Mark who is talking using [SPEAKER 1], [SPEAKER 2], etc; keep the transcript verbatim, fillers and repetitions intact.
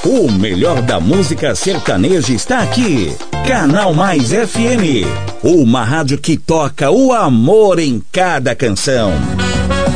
[SPEAKER 1] O melhor da música sertaneja está aqui. Canal Mais F M. Uma rádio que toca o amor em cada canção.